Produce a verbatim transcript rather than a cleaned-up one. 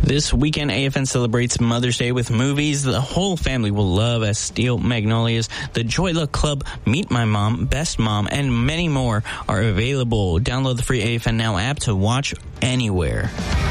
This weekend, A F N celebrates Mother's Day with movies the whole family will love, as Steel Magnolias, The Joy Luck Club, Meet My Mom, Best Mom, and many more are available. Download the free A F N Now app to watch anywhere.